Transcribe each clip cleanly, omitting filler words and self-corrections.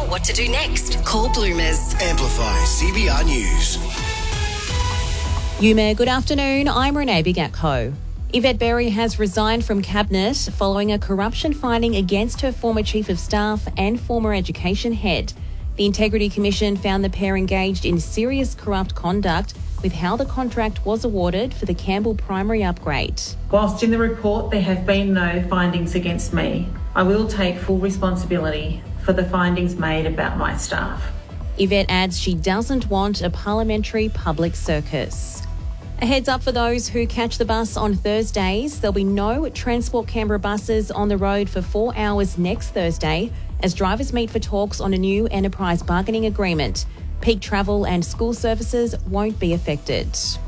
what to do next. Call Bloomers. Amplify CBR News. Yume, good afternoon. I'm Renee Bigatko. Yvette Berry has resigned from Cabinet following a corruption finding against her former Chief of Staff and former Education Head. The Integrity Commission found the pair engaged in serious corrupt conduct with how the contract was awarded for the Campbell Primary upgrade. Whilst in the report there have been no findings against me, I will take full responsibility for the findings made about my staff. Yvette adds she doesn't want a parliamentary public circus. A heads up for those who catch the bus on Thursdays. There'll be no Transport Canberra buses on the road for 4 hours next Thursday as drivers meet for talks on a new enterprise bargaining agreement. Peak travel and school services won't be affected.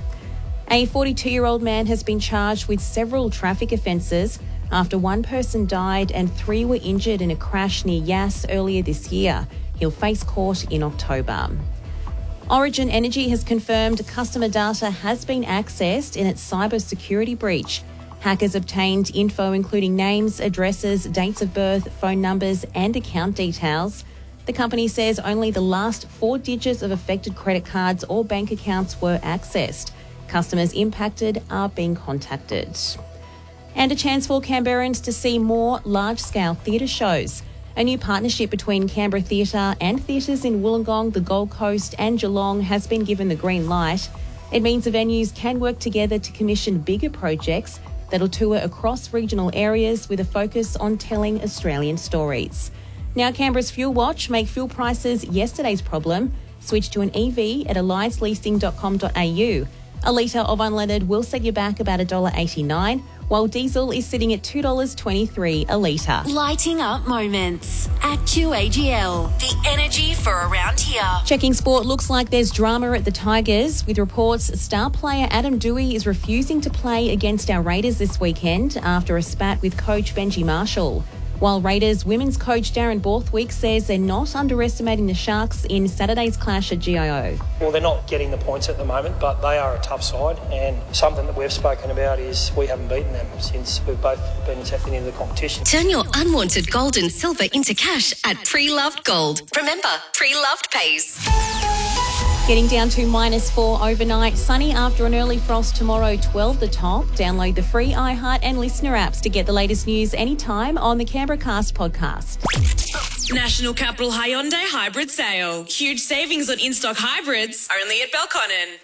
A 42-year-old man has been charged with several traffic offences after one person died and 3 were injured in a crash near Yass earlier this year. He'll face court in October. Origin Energy has confirmed customer data has been accessed in its cybersecurity breach. Hackers obtained info including names, addresses, dates of birth, phone numbers and account details. The company says only the last 4 digits of affected credit cards or bank accounts were accessed. Customers impacted are being contacted. And a chance for Canberrans to see more large-scale theatre shows. A new partnership between Canberra Theatre and theatres in Wollongong, the Gold Coast and Geelong has been given the green light. It means the venues can work together to commission bigger projects that'll tour across regional areas with a focus on telling Australian stories. Now Canberra's Fuel Watch, make fuel prices yesterday's problem. Switch to an EV at allianceleasing.com.au. A litre of unleaded will set you back about $1.89, while diesel is sitting at $2.23 a litre. Lighting up moments at QAGL. The energy for around here. Checking sport, looks like there's drama at the Tigers, with reports star player Adam Doueihi is refusing to play against our Raiders this weekend after a spat with coach Benji Marshall. While Raiders women's coach Darren Borthwick says they're not underestimating the Sharks in Saturday's clash at GIO. Well, they're not getting the points at the moment, but they are a tough side, and something that we've spoken about is we haven't beaten them since we've both been accepted into the competition. Turn your unwanted gold and silver into cash at Pre-Loved Gold. Remember, Pre-Loved pays. Getting down to -4 overnight. Sunny after an early frost tomorrow, 12 the top. Download the free iHeart and Listener apps to get the latest news anytime on the Canberra Cast podcast. National Capital Hyundai Hybrid Sale. Huge savings on in-stock hybrids, only at Belconnen.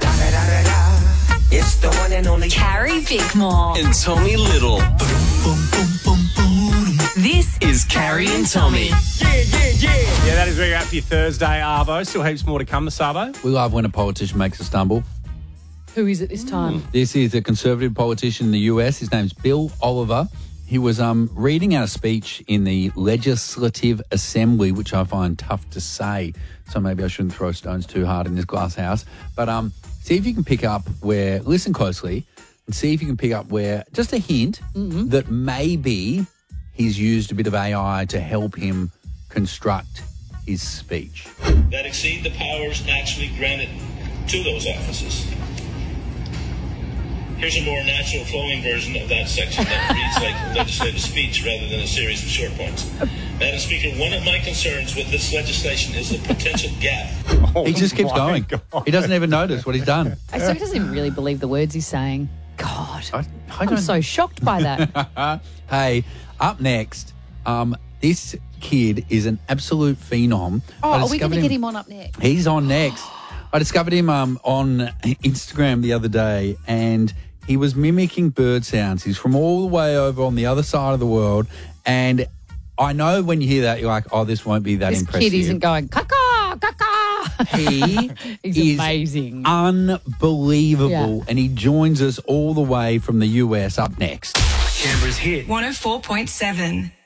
It's the one and only Carrie Bickmore. And Tommy Little. This is Carrie and Tommy. Yeah, that is where you're at for your Thursday, Arvo. Still heaps more to come this Arvo. We love when a politician makes a stumble. Who is it this time? This is a conservative politician in the US. His name's Bill Oliver. He was reading out a speech in the Legislative Assembly, which I find tough to say. So maybe I shouldn't throw stones too hard in this glass house. But see if you can pick up where, listen closely, and see if you can pick up where, just a hint that maybe he's used a bit of AI to help him construct his speech. That exceed the powers actually granted to those offices. Here's a more natural flowing version of that section that reads like legislative speech rather than a series of short points. Madam Speaker, one of my concerns with this legislation is the potential gap. He just keeps going. God. He doesn't even notice what he's done. So he doesn't even really believe the words he's saying. God, I'm don't- so shocked by that. Hey, up next, this kid is an absolute phenom. Oh, I are we going discovered to get him on up next? He's on next. I discovered him on Instagram the other day, and he was mimicking bird sounds. He's from all the way over on the other side of the world, and I know when you hear that, you're like, oh, this won't be that This impressive. kid isn't going, caca, caca. He He's is amazing. unbelievable, Yeah. and he joins us all the way from the US up next. Canberra's hit. 104.7.